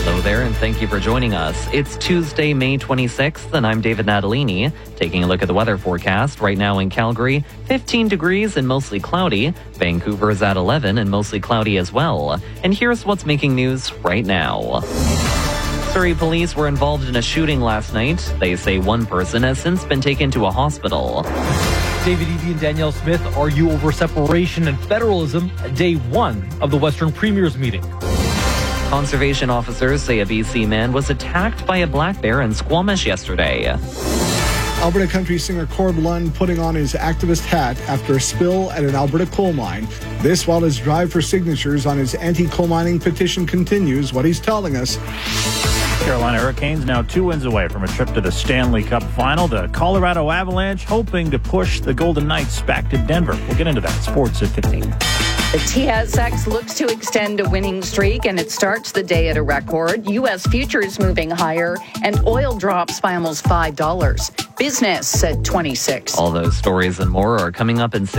Hello there, and thank you for joining us. It's Tuesday, May 26th, and I'm David Natalini. Taking a look at the weather forecast right now in Calgary, 15 degrees and mostly cloudy. Vancouver is at 11 and mostly cloudy as well. And here's what's making news right now. Surrey police were involved in a shooting last night. They say one person has since been taken to a hospital. David Eby and Danielle Smith argue over separation and federalism at day one of the Western Premiers meeting. Conservation officers say a BC man was attacked by a black bear in Squamish yesterday. Alberta country singer Corb Lund putting on his activist hat after a spill at an Alberta coal mine. This while his drive for signatures on his anti-coal mining petition continues. What he's telling us. Carolina Hurricanes now 2 wins away from a trip to the Stanley Cup final. The Colorado Avalanche hoping to push the Golden Knights back to Denver. We'll get into that. Sports at 15. The TSX looks to extend a winning streak, and it starts the day at a record. U.S. futures moving higher, and oil drops by almost $5. Business at 26. All those stories and more are coming up in